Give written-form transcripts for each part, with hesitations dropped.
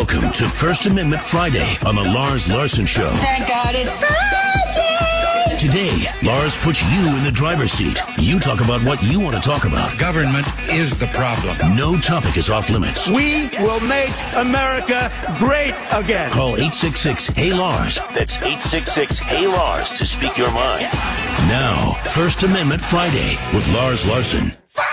Welcome to First Amendment Friday on the Lars Larson Show. Thank God it's Friday! Today, Lars puts you in the driver's seat. You talk about what you want to talk about. Government is the problem. No topic is off limits. We will make America great again. Call 866-HEY-LARS. That's 866-HEY-LARS to speak your mind. Now, First Amendment Friday with Lars Larson.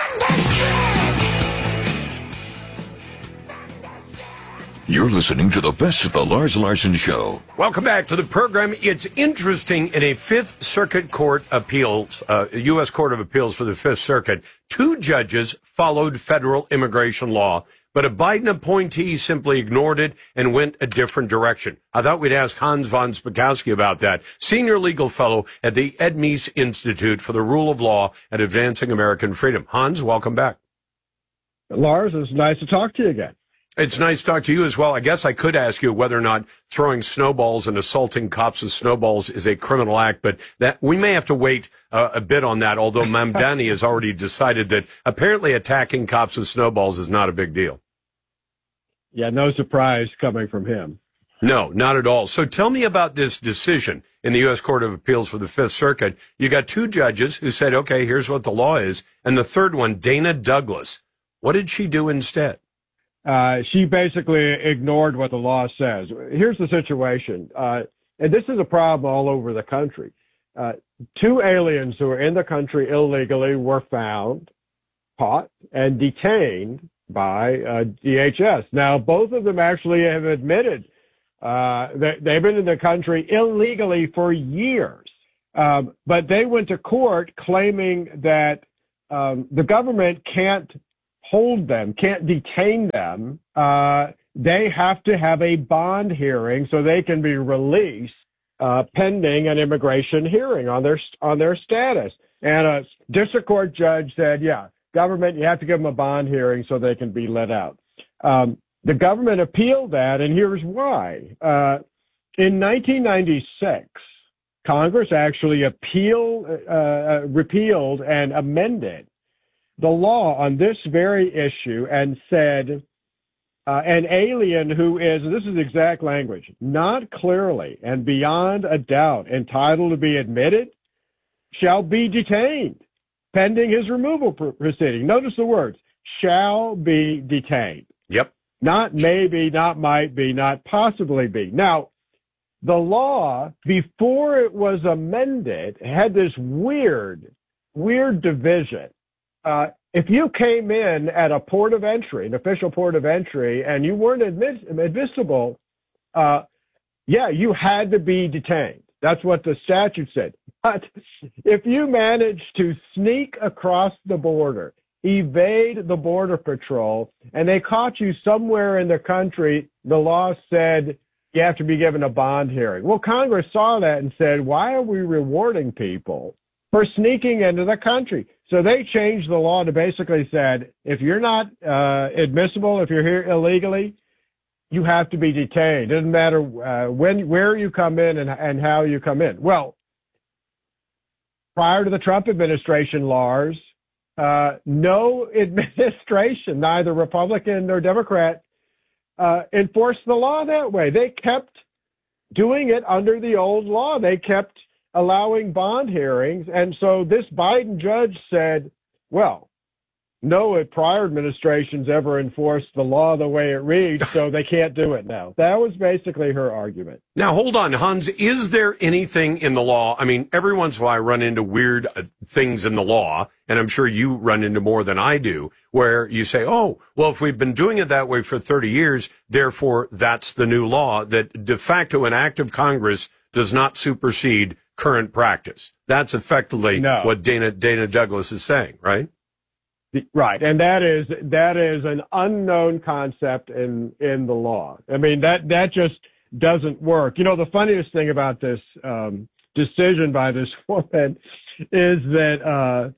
You're listening to the best of the Lars Larson Show. Welcome back to the program. It's interesting, in a Fifth Circuit Court appeals, U.S. Court of Appeals for the Fifth Circuit, 2 judges followed federal immigration law, but a Biden appointee simply ignored it and went a different direction. I thought we'd ask Hans von Spakovsky about that, senior legal fellow at the Ed Meese Institute for the Rule of Law and Advancing American Freedom. Hans, welcome back. Lars, it's nice to talk to you again. It's nice to talk to you as well. I guess I could ask you whether or not throwing snowballs and assaulting cops with snowballs is a criminal act, but that we may have to wait a bit on that, although Mamdani has already decided that apparently attacking cops with snowballs is not a big deal. Yeah, no surprise coming from him. No, not at all. So tell me about this decision in the U.S. Court of Appeals for the Fifth Circuit. You got 2 judges who said, okay, here's what the law is, and the third one, Dana Douglas. What did she do instead? She basically ignored what the law says. Here's the situation, and this is a problem all over the country. 2 aliens who are in the country illegally were found, caught, and detained by DHS. Now, both of them actually have admitted that they've been in the country illegally for years, but they went to court claiming that the government can't hold them, can't detain them. They have to have a bond hearing so they can be released pending an immigration hearing on their status. And a district court judge said, yeah, government, you have to give them a bond hearing so they can be let out. The government appealed that, and here's why. In 1996, Congress actually repealed and amended the law on this very issue and said an alien who is, this is exact language, not clearly and beyond a doubt entitled to be admitted shall be detained pending his removal proceeding. Notice the words, shall be detained. Yep. Not maybe, not might be, not possibly be. Now, the law, before it was amended, had this weird division. If you came in at a port of entry, an official port of entry, and you weren't admissible, you had to be detained. That's what the statute said. But if you managed to sneak across the border, evade the border patrol, and they caught you somewhere in the country, the law said you have to be given a bond hearing. Well, Congress saw that and said, why are we rewarding people for sneaking into the country? So they changed the law to basically said, if you're not admissible, if you're here illegally, you have to be detained. It doesn't matter where you come in and how you come in. Well, prior to the Trump administration, Lars, no administration, neither Republican nor Democrat, enforced the law that way. They kept doing it under the old law. They kept allowing bond hearings. And so this Biden judge said, well, no prior administrations ever enforced the law the way it reads, so they can't do it now. That was basically her argument. Now, hold on, Hans. Is there anything in the law? I mean, every once in a while I run into weird things in the law, and I'm sure you run into more than I do, where you say, oh, well, if we've been doing it that way for 30 years, therefore that's the new law, that de facto an act of Congress does not supersede current practice. That's effectively what Dana Douglas is saying, right? Right, and that is an unknown concept in the law. I mean, that just doesn't work. You know, the funniest thing about this decision by this woman is that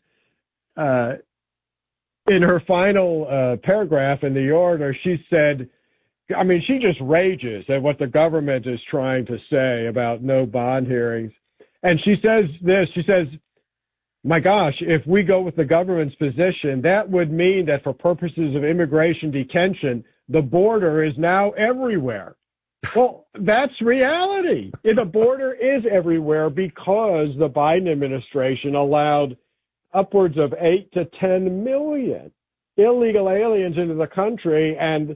in her final paragraph in the order, she said, I mean, she just rages at what the government is trying to say about no bond hearings. And she says this, she says, my gosh, if we go with the government's position, that would mean that for purposes of immigration detention, the border is now everywhere. Well, that's reality. The border is everywhere because the Biden administration allowed upwards of 8 to 10 million illegal aliens into the country and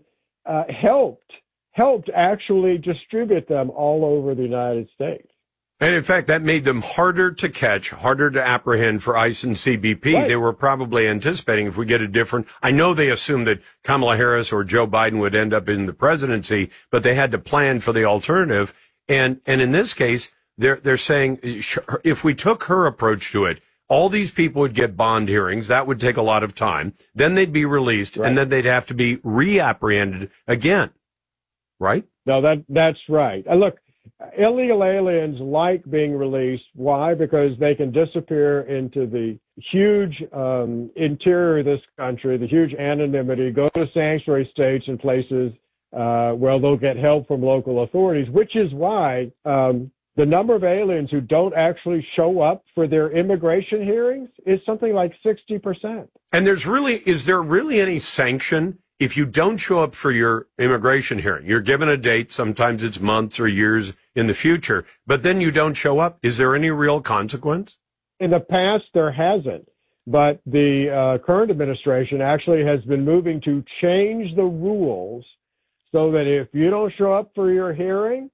helped actually distribute them all over the United States. And in fact, that made them harder to catch, harder to apprehend for ICE and CBP. Right. They were probably anticipating if we get a different, I know they assumed that Kamala Harris or Joe Biden would end up in the presidency, but they had to plan for the alternative. And in this case, they're saying if we took her approach to it, all these people would get bond hearings. That would take a lot of time. Then they'd be released, right, and then they'd have to be reapprehended again. Right? No, that's right. Look, illegal aliens like being released. Why? Because they can disappear into the huge interior of this country, the huge anonymity, go to sanctuary states and places where they'll get help from local authorities, which is why the number of aliens who don't actually show up for their immigration hearings is something like 60%. And is there really any sanction if you don't show up for your immigration hearing? You're given a date, sometimes it's months or years in the future, but then you don't show up. Is there any real consequence? In the past, there hasn't. But the current administration actually has been moving to change the rules so that if you don't show up for your hearing,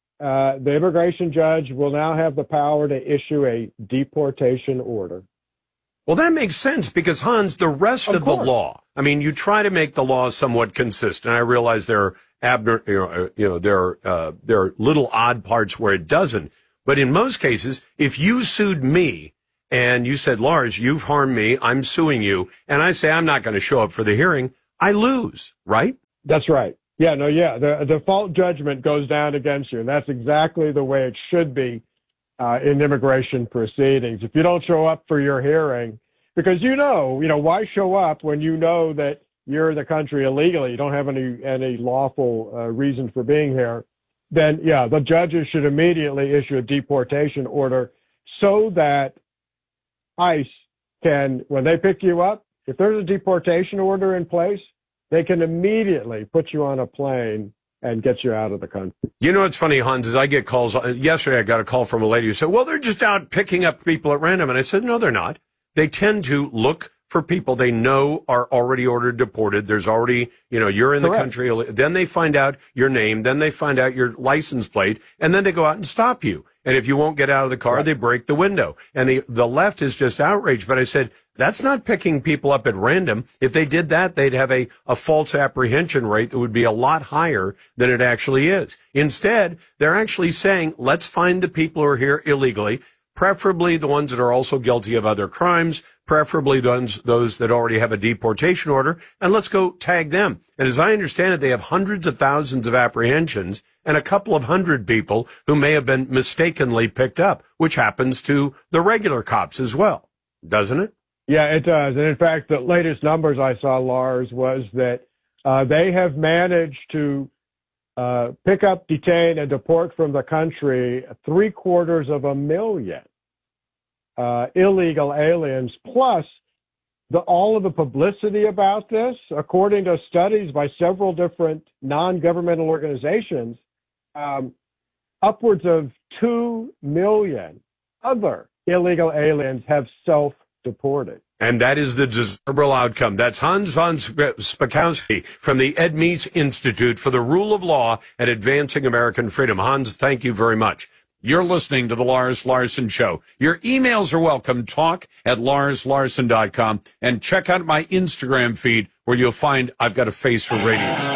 the immigration judge will now have the power to issue a deportation order. Well, that makes sense because, Hans, the rest of the law, I mean, you try to make the law somewhat consistent. I realize there are there are little odd parts where it doesn't. But in most cases, if you sued me and you said, Lars, you've harmed me, I'm suing you, and I say I'm not going to show up for the hearing, I lose, right? That's right. The default judgment goes down against you, and that's exactly the way it should be in immigration proceedings. If you don't show up for your hearing, because why show up when you know that you're in the country illegally, you don't have any lawful reason for being here, then the judges should immediately issue a deportation order so that ICE can, when they pick you up, if there's a deportation order in place, they can immediately put you on a plane and get you out of the country. You know what's funny, Hans, is I get calls. Yesterday I got a call from a lady who said, well, they're just out picking up people at random. And I said, no, they're not. They tend to look for people they know are already ordered deported. There's already, you're in the country. Then they find out your name. Then they find out your license plate. And then they go out and stop you. And if you won't get out of the car, they break the window. And the left is just outraged. But I said, that's not picking people up at random. If they did that, they'd have a false apprehension rate that would be a lot higher than it actually is. Instead, they're actually saying, let's find the people who are here illegally, preferably the ones that are also guilty of other crimes, preferably those that already have a deportation order, and let's go tag them. And as I understand it, they have hundreds of thousands of apprehensions and a couple of hundred people who may have been mistakenly picked up, which happens to the regular cops as well, doesn't it? Yeah, it does. And in fact, the latest numbers I saw, Lars, was that they have managed to pick up, detain, and deport from the country 750,000 illegal aliens, plus all of the publicity about this, according to studies by several different non-governmental organizations, upwards of 2 million other illegal aliens have self-deported. And that is the desirable outcome. That's Hans von Spakovsky from the Ed Meese Institute for the Rule of Law and Advancing American Freedom. Hans, thank you very much. You're listening to The Lars Larson Show. Your emails are welcome. Talk@LarsLarson.com. And check out my Instagram feed where you'll find I've got a face for radio.